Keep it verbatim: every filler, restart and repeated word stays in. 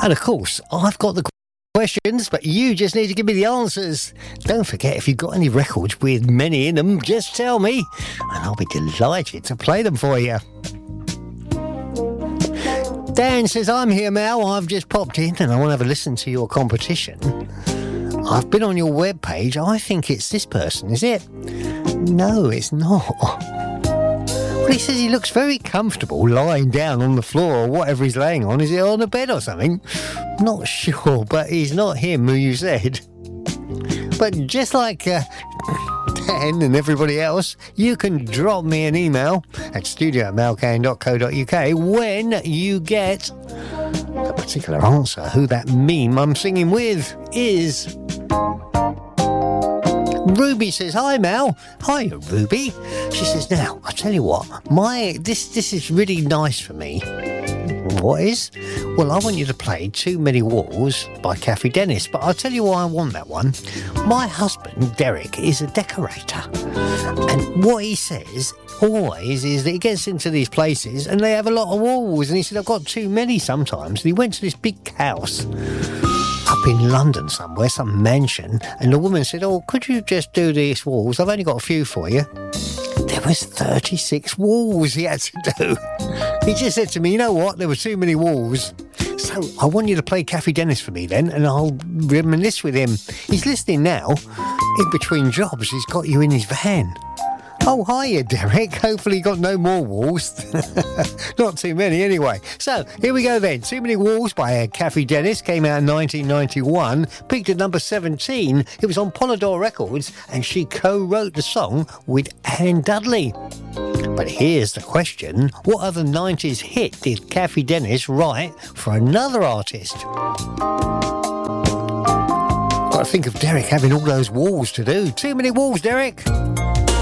And of course, I've got the questions, but you just need to give me the answers. Don't forget, if you've got any records with many in them, just tell me, and I'll be delighted to play them for you. Dan says, I'm here, Mel. I've just popped in and I want to have a listen to your competition. I've been on your webpage. I think it's this person, is it? No, it's not. Well, he says he looks very comfortable lying down on the floor or whatever he's laying on. Is it on a bed or something? Not sure, but he's not him who you said. But just like uh, Dan and everybody else, you can drop me an email at studio at malcan dot co dot uk when you get a particular answer who that meme I'm singing with is. Ruby says, hi Mel. Hi Ruby. She says, now, I tell you what, my this this is really nice for me. What is? Well, I want you to play Too Many Walls by Kathy Dennis, but I'll tell you why I want that one. My husband, Derek, is a decorator. And what he says always is that he gets into these places and they have a lot of walls. And he said, I've got too many sometimes. And he went to this big house up in London somewhere, some mansion, and the woman said, oh, could you just do these walls? I've only got a few for you. There was thirty-six walls he had to do. He just said to me, you know what, there were too many walls. So I want you to play Kathy Dennis for me then, and I'll reminisce with him. He's listening now. In between jobs, he's got you in his van. Oh, hiya, Derek. Hopefully you got no more walls. Not too many, anyway. So, here we go then. Too Many Walls by uh, Kathy Dennis. Came out in nineteen ninety-one. Peaked at number seventeen. It was on Polydor Records, and she co-wrote the song with Anne Dudley. But here's the question. What other nineties hit did Kathy Dennis write for another artist? Got to think of Derek having all those walls to do. Too many walls, Derek.